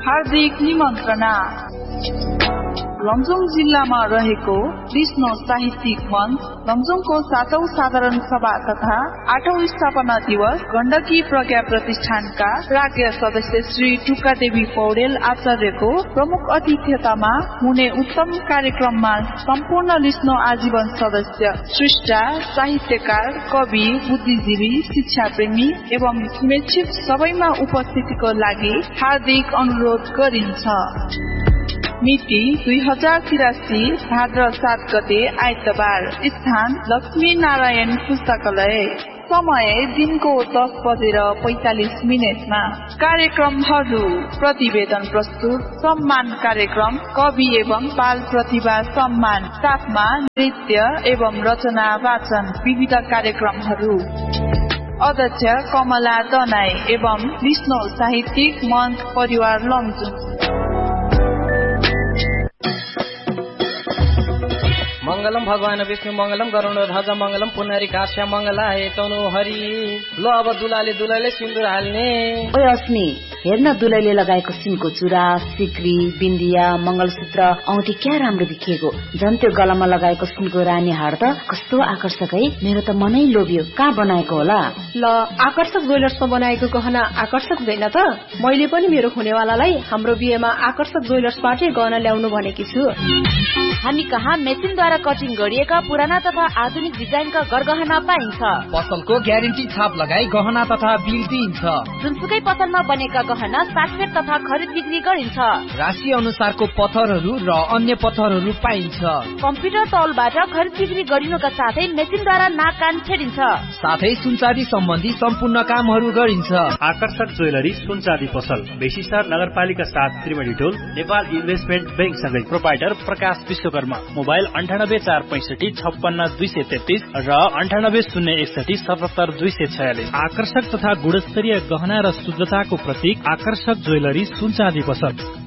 हार्दिक निमन्त्रणा। लमजुङ जिल्लामा रहेको विष्णु साहित्यिक मञ्च लमजुङको 7औं साधारण सभा तथा 8औं स्थापना दिवस गण्डकी प्रज्ञा प्रतिष्ठानका प्राज्ञ सदस्य श्री टुक्कादेवी पौडेल आचार्यको प्रमुख अतिथ्यतामा हुने उत्तम कार्यक्रममा सम्पूर्ण लिस्नो आजीवन सदस्य, सृष्टा, साहित्यकार, कवि, बुद्धिजीवी, शिक्षा प्रेमी एवं शुभेच्छुक सबैमा उपस्थितिको लागि हार्दिक अनुरोध गरिन्छ। मिति 2083 भाद्र 7 गते आइतबार। स्थान लक्ष्मी नारायण पुस्तकालय। समय दिनको 10:45 कार्यक्रमहरू प्रतिवेदन प्रस्तुत, सम्मान कार्यक्रम, कवि एवं बाल प्रतिभा सम्मान, साथमा नृत्य एवं रचना वाचन, विविध कार्यक्रमहरू। अध्यक्ष कमला दनाई एवं विष्णु साहित्यिक मञ्च परिवार लमजुङ। मंगलम भगवान विष्णु मंगलम गरुडध्वज मंगलम पुनरी काश्य मंगलाय तनु हरि। ल अब दुलाले सिन्दुर हाल्ने। ओइ अस्मी, हेर्न दुलैले लगाएको सिनको चुरा, सिक्री, बिन्दिया, मंगलसूत्र, औँठी क्या राम्रो देखिएको। झन् त्यो गलामा लगाएको सिनको रानी हार त कस्तो आकर्षक है। मेरो त मनै लोभ्यो। कहाँ बनाएको होला? ल, आकर्षक ज्वेलर्समा बनाएको गहना आकर्षक हुँदैन त? मैले पनि मेरो हुनेवालालाई हाम्रो बिहेमा आकर्षक ज्वेलर्सबाटै गहना ल्याउनु भनेकी छु। हामी कहाँ मेसिनद्वारा कटिङ गरिएका पुराना तथा आधुनिक डिजाइनका गरगहना पाइन्छ। पसलको ग्यारेन्टी छाप लगाई गहना तथा बिल दिइन्छ। जुनसुकै पसलमा बनेका गहना साटफेट तथा खरिद बिक्री गरिन्छ। राशि अनुसारको पत्थरहरू र अन्य पत्थरहरू पाइन्छ। कम्प्युटर तौलबाट खरिद बिक्री गरिनुका साथै मेसिनद्वारा नाक कान छेडिन्छ। साथै सुनचाँदी सम्बन्धी सम्पूर्ण कामहरू गरिन्छ। आकर्षक ज्वेलरी सुनचाँदी पसल, बेसीसर नगरपालिका 7, त्रिवेणी टोल, नेपाल इन्भेस्टमेन्ट बैंक सँगै। प्रोपाइटर प्रकाश विश्वकर्मा। मोबाइल 9845 56 233 र 9801 77 246। आकर्षक तथा गुणस्तरीय गहना र शुद्धताको प्रतीक आकर्षक ज्वेलरी सुनचाँदी पसल।